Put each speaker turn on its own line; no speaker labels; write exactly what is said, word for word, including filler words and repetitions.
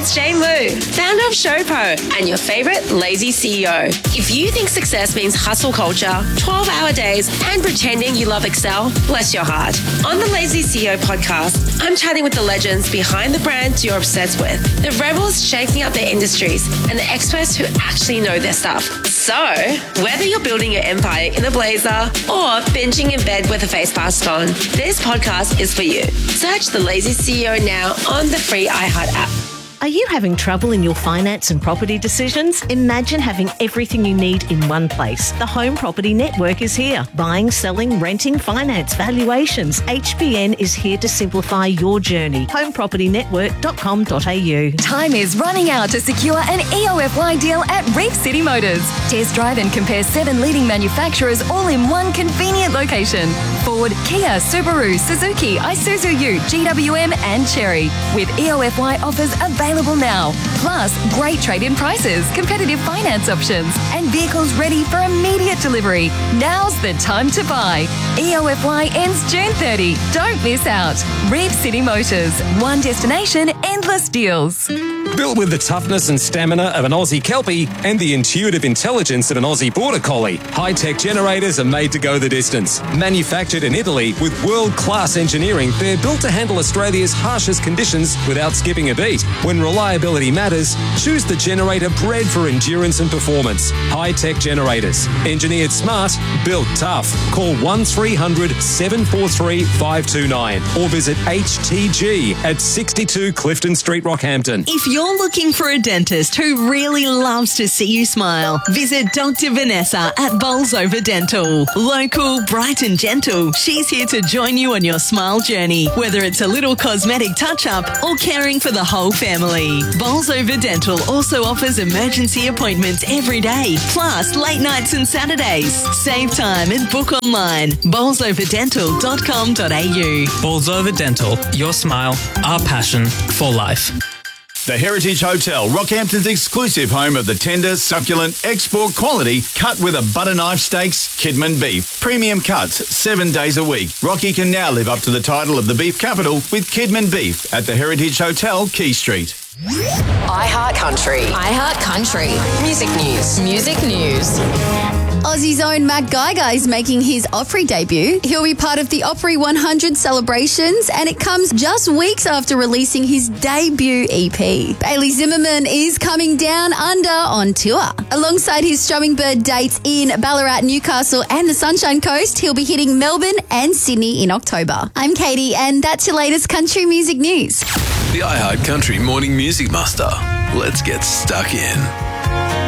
it's Jane Lou, founder of Showpo and your favorite lazy C E O. If you think success means hustle culture, twelve-hour days, and pretending you love Excel, bless your heart. On the Lazy C E O podcast, I'm chatting with the legends behind the brands you're obsessed with, the rebels shaking up their industries, and the experts who actually know their stuff. So, whether you're building your empire in a blazer or binging in bed with a face mask on, this podcast is for you. Search the Lazy C E O now on the free iHeart app.
Are you having trouble in your finance and property decisions? Imagine having everything you need in one place. The Home Property Network is here. Buying, selling, renting, finance, valuations. H B N is here to simplify your journey. home property network dot com dot a u.
Time is running out to secure an E O F Y deal at Reef City Motors. Test drive and compare seven leading manufacturers all in one convenient location. Ford, Kia, Subaru, Suzuki, Isuzu U, G W M and Chery. With E O F Y offers available now. Plus, great trade-in prices, competitive finance options, and vehicles ready for immediate delivery. Now's the time to buy. E O F Y ends June thirtieth. Don't miss out. Reef City Motors. One destination, endless deals.
Built with the toughness and stamina of an Aussie Kelpie and the intuitive intelligence of an Aussie Border Collie, high-tech generators are made to go the distance. Manufactured in Italy with world-class engineering, they're built to handle Australia's harshest conditions without skipping a beat. When reliability matters, choose the generator bred for endurance and performance. High-tech generators. Engineered smart, built tough. Call one three hundred, seven four three, five two nine or visit H T G at sixty-two Clifton Street, Rockhampton.
If you're looking for a dentist who really loves to see you smile, visit Doctor Vanessa at Bolsover Dental. Local, bright and gentle, she's here to join you on your smile journey, whether it's a little cosmetic touch-up or caring for the whole family. Bolsover Dental also offers emergency appointments every day, plus late nights and Saturdays. Save time and book online. bolsover dental dot com dot a u.
Bolsover Dental, your smile, our passion for life.
The Heritage Hotel, Rockhampton's exclusive home of the tender, succulent, export quality, cut with a butter knife steaks, Kidman beef. Premium cuts, seven days a week. Rocky can now live up to the title of the beef capital with Kidman beef at the Heritage Hotel, Quay Street.
iHeart Country. iHeart Country. Music news. Music news.
Aussie's own Matt Geiger is making his Opry debut. He'll be part of the Opry one hundred celebrations, and it comes just weeks after releasing his debut E P. Bailey Zimmerman is coming down under on tour. Alongside his Strumming Bird dates in Ballarat, Newcastle and the Sunshine Coast, he'll be hitting Melbourne and Sydney in October. I'm Katie, and that's your latest country music news.
The iHeart Country Morning Music Muster. Let's get stuck in.